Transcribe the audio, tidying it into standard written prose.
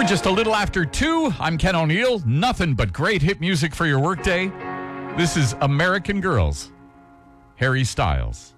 Just a little after 2, I'm Ken O'Neill. Nothing but great hit music for your workday. This is American Girls, Harry Styles.